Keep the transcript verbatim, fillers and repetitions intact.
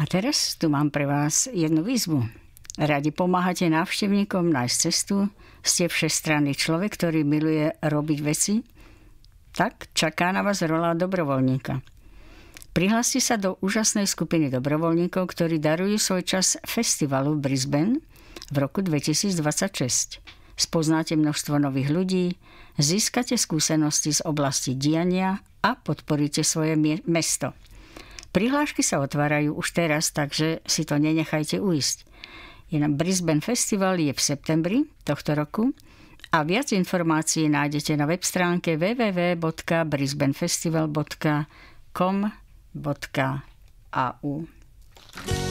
A teraz tu mám pre vás jednu výzvu. Radi pomáhate návštevníkom nájsť cestu? Ste všestranný človek, ktorý miluje robiť veci? Tak čaká na vás rola dobrovoľníka. Prihláste sa do úžasnej skupiny dobrovoľníkov, ktorí darujú svoj čas festivalu v Brisbane v roku dvetisícdvadsaťšesť. Spoznáte množstvo nových ľudí, získate skúsenosti z oblasti diania a podporíte svoje mesto. Prihlášky sa otvárajú už teraz, takže si to nenechajte uísť. Brisbane Festival je v septembri tohto roku a viac informácií nájdete na web stránke w w w bodka brisbane festival bodka com bodka a u.